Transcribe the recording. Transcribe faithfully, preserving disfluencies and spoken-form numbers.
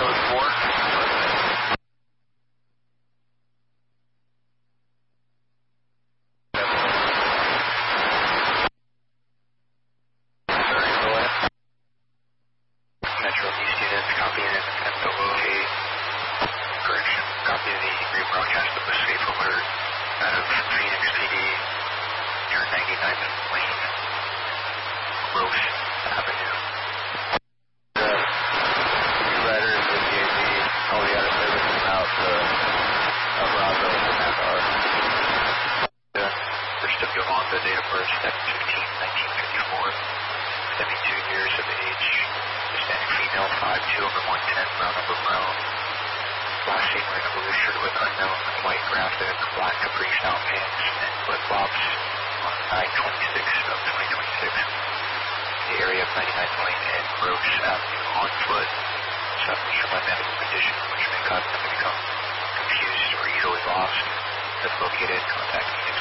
code four. Metro East units, copy and attempt to locate. Correction, copy the rebroadcast of the safe alert out of Phoenix P D near ninety-ninth Lane, Gross Avenue. The new letter is with P A Z. All we got is services out to uh, Bravo and Nassau. First of Yolanda, date of birth, seven fifteen nineteen fifty-four, seventy-two years of age, Hispanic female, five two over one ten, brown over brown. Last seen wearing a blue shirt with unknown white graphic, black capri style pants, and flip-flops on nine twenty-six of twenty twenty-six. The area of ninety-ninth Lane and Gross Avenue on foot, suffering from a medical condition which may cause them to become confused or easily lost. If located, contact me.